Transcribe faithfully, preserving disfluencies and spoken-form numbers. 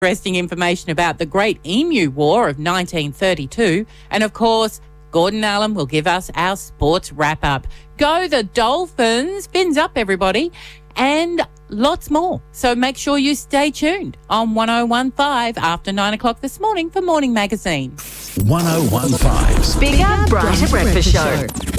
interesting information about the Great Emu War of nineteen thirty-two. And, of course, Gordon Allen will give us our sports wrap-up. Go the Dolphins! Fins up, everybody. And lots more. So make sure you stay tuned on one oh one point five after nine o'clock this morning for Morning Magazine. one oh one point five Bigger, brighter breakfast show.